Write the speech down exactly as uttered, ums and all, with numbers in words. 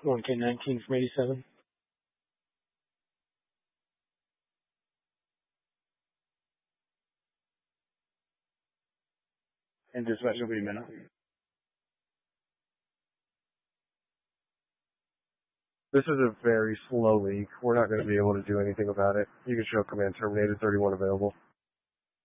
one K nineteen from eighty-seven. And dispatch will be a minute. This is a very slow leak. We're not going to be able to do anything about it. You can show command terminated, thirty-one available.